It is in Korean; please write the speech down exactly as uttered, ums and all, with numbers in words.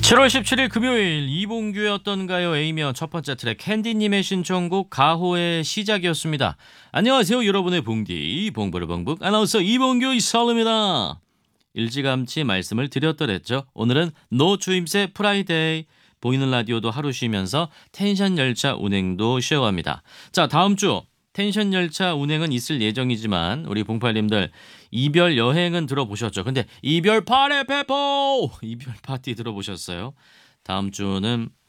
칠월 십칠일 금요일 이봉규의 어떤가요 A면 첫 번째 트랙 캔디님의 신청곡 가호의 시작이었습니다. 안녕하세요 여러분의 봉디 봉부르봉북 아나운서 이봉규 이설입니다. 일찌감치 말씀을 드렸더랬죠. 오늘은 노 주임새 프라이데이. 보이는 라디오도 하루 쉬면서 텐션 열차 운행도 쉬어갑니다. 자 다음 주 텐션 열차 운행은 있을 예정이지만 우리 봉팔님들 이별 여행은 들어보셨죠? 근데 이별 파레 페포 이별 파티 들어보셨어요? 다음 주는